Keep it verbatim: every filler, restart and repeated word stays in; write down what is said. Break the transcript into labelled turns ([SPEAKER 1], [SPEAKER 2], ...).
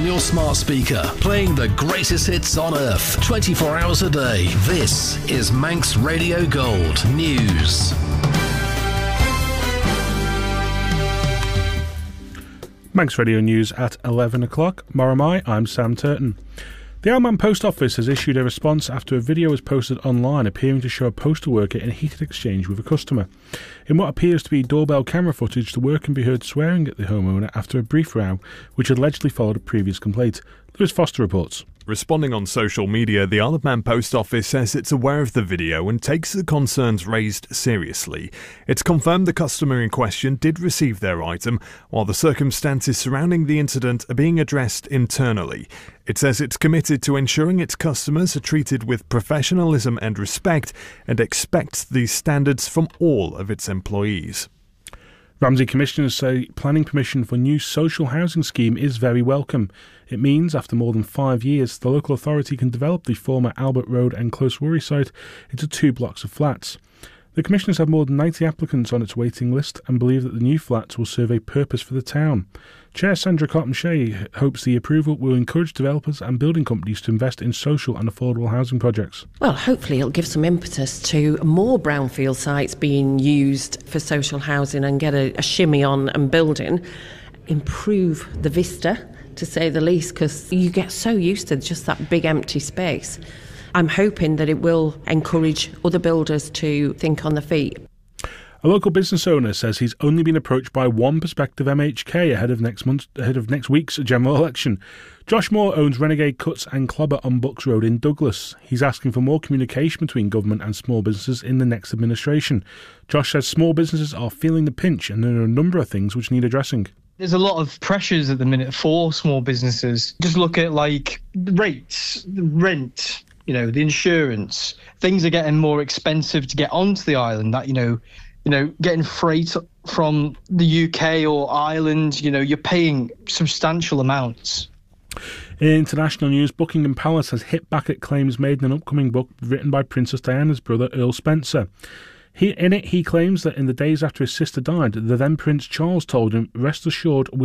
[SPEAKER 1] on your smart speaker, playing the greatest hits on earth, twenty-four hours a day. This is Manx Radio Gold News.
[SPEAKER 2] Manx Radio News at eleven o'clock. Moramai, I'm Sam Turton. The Isle of Man Post Office has issued a response after a video was posted online appearing to show a postal worker in a heated exchange with a customer. In what appears to be doorbell camera footage, the worker can be heard swearing at the homeowner after a brief row, which allegedly followed a previous complaint. Lewis Foster reports.
[SPEAKER 3] Responding on social media, the Isle of Man Post Office says it's aware of the video and takes the concerns raised seriously. It's confirmed the customer in question did receive their item, while the circumstances surrounding the incident are being addressed internally. It says it's committed to ensuring its customers are treated with professionalism and respect and expects these standards from all of its employees.
[SPEAKER 2] Ramsey commissioners say planning permission for new social housing scheme is very welcome. It means, after more than five years, the local authority can develop the former Albert Road and Close Worry site into two blocks of flats. The commissioners have more than ninety applicants on its waiting list and believe that the new flats will serve a purpose for the town. Chair Sandra Cotton-Shea hopes the approval will encourage developers and building companies to invest in social and affordable housing projects.
[SPEAKER 4] Well, hopefully it'll give some impetus to more brownfield sites being used for social housing and get a, a shimmy on and building, improve the vista, to say the least, because you get so used to just that big empty space. I'm hoping that it will encourage other builders to think on their feet.
[SPEAKER 2] A local business owner says he's only been approached by one prospective M H K ahead of next month, ahead of next week's general election. Josh Moore owns Renegade Cuts and Clobber on Bucks Road in Douglas. He's asking for more communication between government and small businesses in the next administration. Josh says small businesses are feeling the pinch and there are a number of things which need addressing.
[SPEAKER 5] There's a lot of pressures at the minute for small businesses. Just look at like the rates, the rent, you know, the insurance. Things are getting more expensive to get onto the island. That, you know, you know, getting freight from the U K or Ireland, you know, you're paying substantial amounts.
[SPEAKER 2] In international news, Buckingham Palace has hit back at claims made in an upcoming book written by Princess Diana's brother, Earl Spencer. He, in it, he claims that in the days after his sister died, the then Prince Charles told him, "Rest assured, we'll